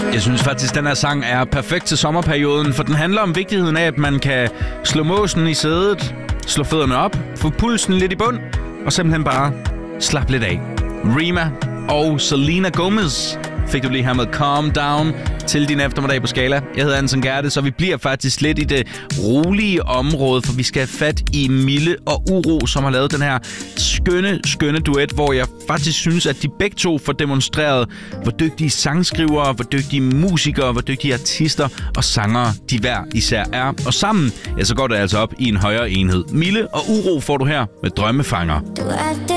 Jeg synes faktisk, at den her sang er perfekt til sommerperioden, for den handler om vigtigheden af, at man kan slå måsen i sædet, slå fødderne op, få pulsen lidt i bund, og simpelthen bare slappe lidt af. Rema og Selena Gomez fik du lige her med Calm Down til din eftermiddag på Skala. Jeg hedder Anton Gerte, så vi bliver faktisk lidt i det rolige område, for vi skal have fat i Mille og Uro, som har lavet den her skønne duet, hvor jeg faktisk synes, at de begge to får demonstreret, hvor dygtige sangskrivere, hvor dygtige musikere, hvor dygtige artister og sangere de hver især er. Og sammen, ja, så går det altså op i en højere enhed. Mille og Uro får du her med Drømmefanger. Du er det